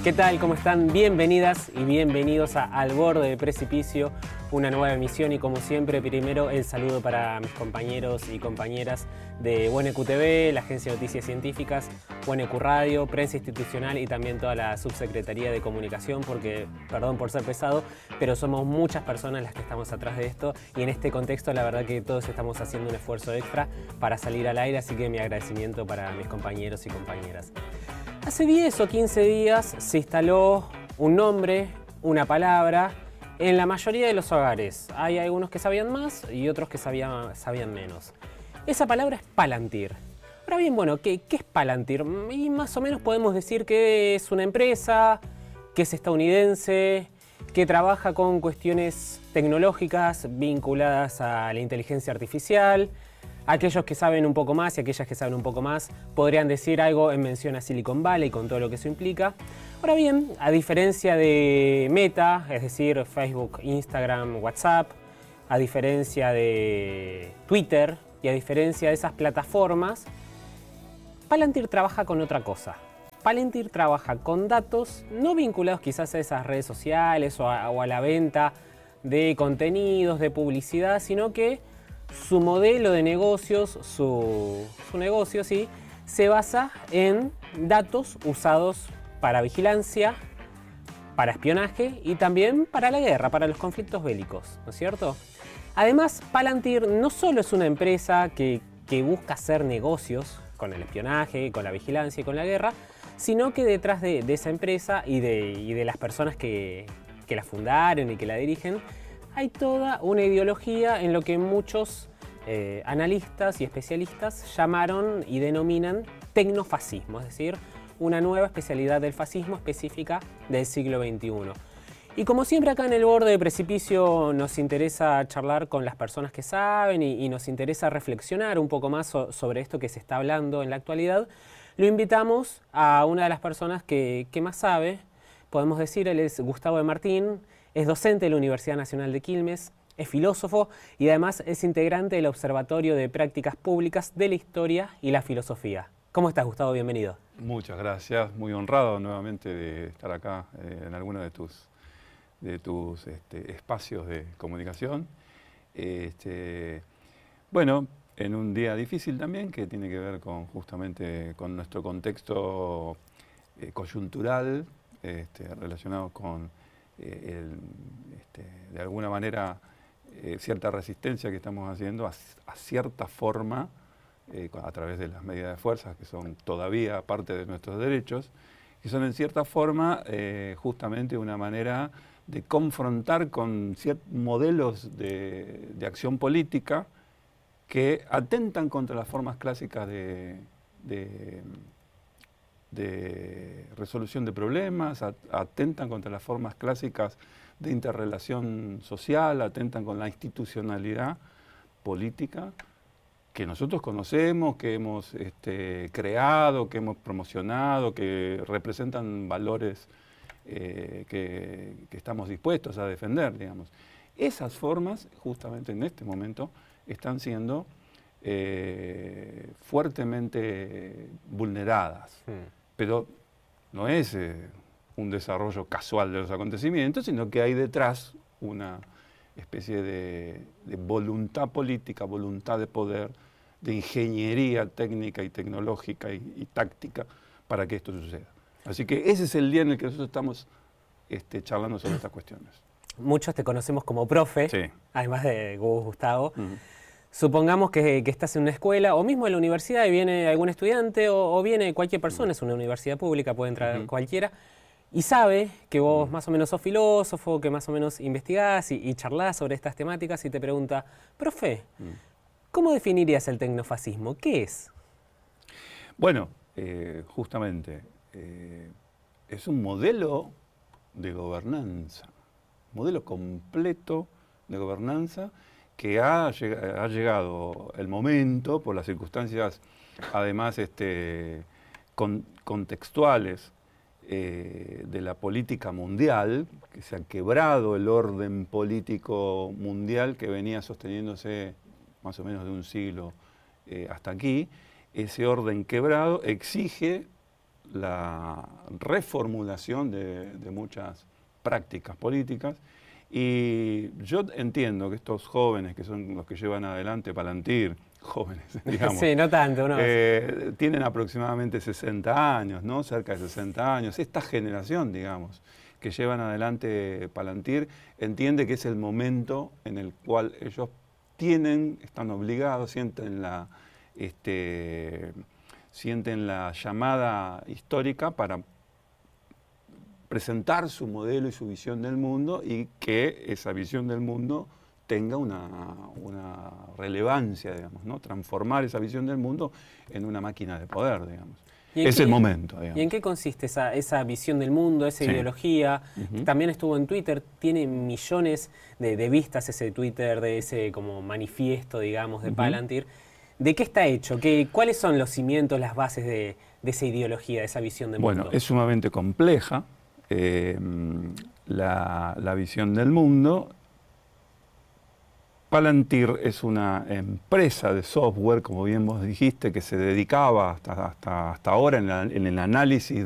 ¿Qué tal? ¿Cómo están? Bienvenidas y bienvenidos a Al Borde del Precipicio, una nueva emisión y como siempre, primero el saludo para mis compañeros y compañeras de UNQTV, la Agencia de Noticias Científicas, UNQ Radio, Prensa Institucional y también toda la Subsecretaría de Comunicación, porque, perdón por ser pesado, pero somos muchas personas las que estamos atrás de esto y en este contexto la verdad que todos estamos haciendo un esfuerzo extra para salir al aire, así que mi agradecimiento para mis compañeros y compañeras. Hace 10 o 15 días se instaló un nombre, una palabra, en la mayoría de los hogares. Hay algunos que sabían más y otros que sabían menos. Esa palabra es Palantir. Ahora bien, bueno, ¿qué es Palantir? Y más o menos podemos decir que es una empresa, que es estadounidense, que trabaja con cuestiones tecnológicas vinculadas a la inteligencia artificial. Aquellos que saben un poco más y aquellas que saben un poco más podrían decir algo en mención a Silicon Valley con todo lo que eso implica. Ahora bien, a diferencia de Meta, es decir, Facebook, Instagram, WhatsApp, a diferencia de Twitter y a diferencia de esas plataformas, Palantir trabaja con otra cosa. Palantir trabaja con datos no vinculados quizás a esas redes sociales o a la venta de contenidos, de publicidad, sino que su modelo de negocios, su negocio, sí, se basa en datos usados para vigilancia, para espionaje y también para la guerra, para los conflictos bélicos, ¿no es cierto? Además, Palantir no solo es una empresa que busca hacer negocios con el espionaje, con la vigilancia y con la guerra, sino que detrás de esa empresa y de las personas que la fundaron y que la dirigen, hay toda una ideología en lo que muchos analistas y especialistas llamaron y denominan tecnofascismo, es decir, una nueva especialidad del fascismo específica del siglo XXI. Y como siempre acá en el Borde del Precipicio nos interesa charlar con las personas que saben y nos interesa reflexionar un poco más sobre esto que se está hablando en la actualidad, lo invitamos a una de las personas que más sabe, podemos decir, él es Gustavo de Martín, es docente de la Universidad Nacional de Quilmes, es filósofo y además es integrante del Observatorio de Prácticas Públicas de la Historia y la Filosofía. ¿Cómo estás, Gustavo? Bienvenido. Muchas gracias, muy honrado nuevamente de estar acá en alguno de tus espacios de comunicación. Bueno, en un día difícil también, que tiene que ver justamente con nuestro contexto coyuntural, relacionado con de alguna manera cierta resistencia que estamos haciendo a cierta forma a través de las medidas de fuerza que son todavía parte de nuestros derechos, que son en cierta forma justamente una manera de confrontar con ciertos modelos de acción política que atentan contra las formas clásicas de resolución de problemas, atentan contra las formas clásicas de interrelación social, atentan con la institucionalidad política que nosotros conocemos, que hemos creado, que hemos promocionado, que representan valores que estamos dispuestos a defender, digamos. Esas formas, justamente en este momento, están siendo fuertemente vulneradas. Pero no es un desarrollo casual de los acontecimientos, sino que hay detrás una especie de voluntad política, voluntad de poder, de ingeniería técnica y tecnológica y táctica para que esto suceda. Así que ese es el día en el que nosotros estamos charlando sobre estas cuestiones. Muchos te conocemos como profe, sí, además de Gustavo. Supongamos que estás en una escuela o mismo en la universidad y viene algún estudiante o viene cualquier persona, es una universidad pública, puede entrar cualquiera, y sabe que vos más o menos sos filósofo, que más o menos investigás y charlás sobre estas temáticas y te pregunta, profe, ¿cómo definirías el tecnofascismo? ¿Qué es? Bueno, justamente es un modelo de gobernanza, modelo completo de gobernanza que ha llegado el momento, por las circunstancias además contextuales de la política mundial, que se ha quebrado el orden político mundial que venía sosteniéndose más o menos de un siglo hasta aquí. Ese orden quebrado exige la reformulación de muchas prácticas políticas. Y yo entiendo que estos jóvenes, que son los que llevan adelante Palantir, jóvenes, digamos, sí, no tanto, ¿no? tienen aproximadamente 60 años, ¿no? Cerca de 60 años. Esta generación, digamos, que llevan adelante Palantir, entiende que es el momento en el cual ellos están obligados, sienten la llamada histórica para presentar su modelo y su visión del mundo, y que esa visión del mundo tenga una relevancia, digamos, ¿no? Transformar esa visión del mundo en una máquina de poder, digamos. Es el momento, digamos. ¿Y en qué consiste esa visión del mundo, esa ideología? También estuvo en Twitter, tiene millones de vistas ese Twitter, de ese como manifiesto, digamos, de Palantir. ¿De qué está hecho? ¿Cuáles son los cimientos, las bases de esa ideología, de esa visión del mundo? Bueno, es sumamente compleja la visión del mundo. Palantir es una empresa de software, como bien vos dijiste, que se dedicaba hasta ahora en el análisis